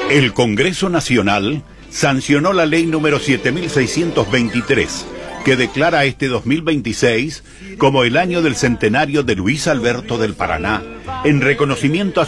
El Congreso Nacional sancionó la ley número 7623, que declara este 2026 como el año del centenario de Luis Alberto del Paraná, en reconocimiento a